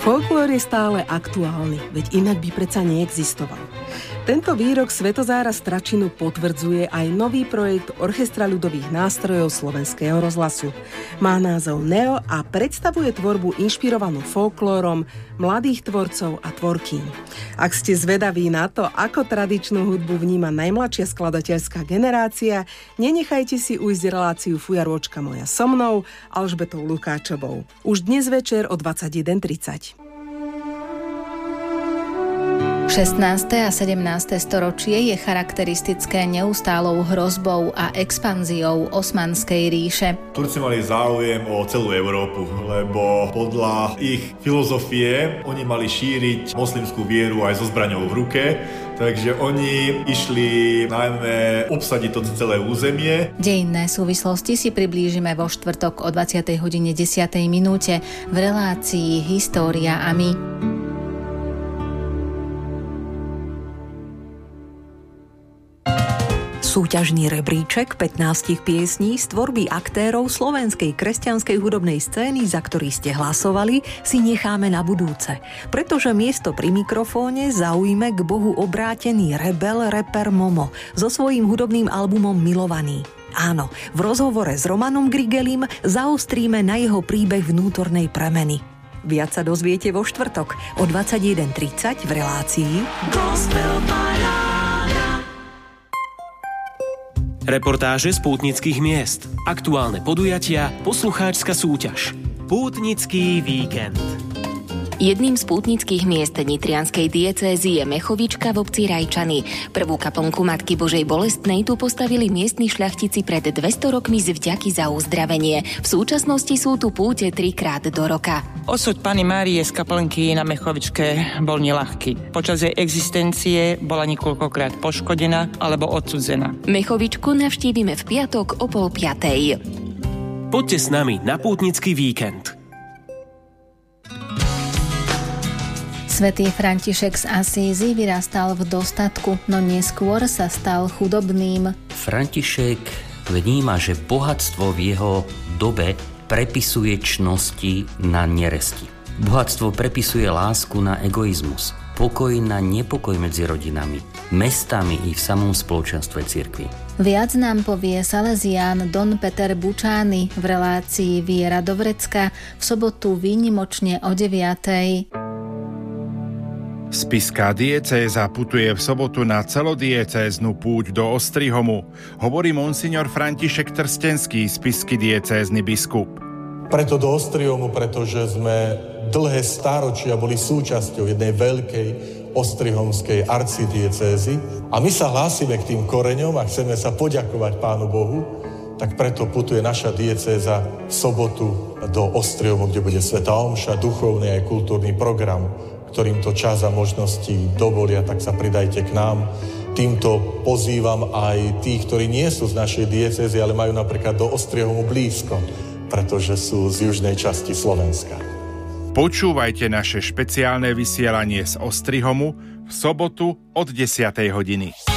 Folklór je stále aktuálny, veď inak by predsa neexistoval. Tento výrok Svetozára Stračinu potvrdzuje aj nový projekt Orchestra ľudových nástrojov Slovenského rozhlasu. Má názov Neo a predstavuje tvorbu inšpirovanú folklórom mladých tvorcov a tvorkýň. Ak ste zvedaví na to, ako tradičnú hudbu vníma najmladšia skladateľská generácia, nenechajte si ujsť reláciu Fujarôčka moja so mnou, Alžbetou Lukáčovou. Už dnes večer o 21:30. 16. a 17. storočie je charakteristické neustálou hrozbou a expanziou Osmanskej ríše. Turci mali záujem o celú Európu, lebo podľa ich filozofie oni mali šíriť moslimskú vieru aj so zbraňou v ruke, takže oni išli najmä obsadiť to celé územie. Dejinné súvislosti si priblížime vo štvrtok o 20:10 v relácii História a my. Súťažný rebríček 15 piesní z tvorby aktérov slovenskej kresťanskej hudobnej scény, za ktorý ste hlasovali, si necháme na budúce. Pretože miesto pri mikrofóne zaujme k Bohu obrátený rebel rapper Momo so svojím hudobným albumom Milovaný. Áno, v rozhovore s Romanom Grigelim zaostríme na jeho príbeh vnútornej premeny. Viac sa dozviete vo štvrtok o 21:30 v relácii Gospel Paráda. Reportáže z pútnických miest, aktuálne podujatia, poslucháčska súťaž. Pútnický víkend. Jedným z pútnických miest nitrianskej diecézy je Mechovička v obci Rajčany. Prvú kaplnku Matky Božej Bolestnej tu postavili miestni šľachtici pred 200 rokmi z vďaky za uzdravenie. V súčasnosti sú tu púte 3-krát do roka. Osud Panny Márie z kaplnky na Mechovičke bol neľahký. Počas jej existencie bola niekoľkokrát poškodená alebo odsudzená. Mechovičku navštívime v piatok o 4:30. Poďte s nami na pútnický víkend. Svätý František z Asízy vyrastal v dostatku, no neskôr sa stal chudobným. František vníma, že bohatstvo v jeho dobe prepisuje čnosti na neresti. Bohatstvo prepisuje lásku na egoizmus, pokoj na nepokoj medzi rodinami, mestami i v samom spoločenstve cirkvi. Viac nám povie Salesián Don Peter Bučány v relácii Viera do vrecka v sobotu výnimočne o 9:00. Spišská diecéza putuje v sobotu na celodiecéznu púť do Ostrihomu, hovorí monsignor František Trstenský, spišský diecézny biskup. Preto do Ostrihomu, pretože sme dlhé stáročia boli súčasťou jednej veľkej ostrihomskej arcidiecézy a my sa hlásime k tým koreňom a chceme sa poďakovať Pánu Bohu, tak preto putuje naša diecéza v sobotu do Ostrihomu, kde bude svätá omša, duchovný aj kultúrny program, ktorým to čas a možnosti dovolia, tak sa pridajte k nám. Týmto pozývam aj tých, ktorí nie sú z našej diecézy, ale majú napríklad do Ostrihomu blízko, pretože sú z južnej časti Slovenska. Počúvajte naše špeciálne vysielanie z Ostrihomu v sobotu od 10:00.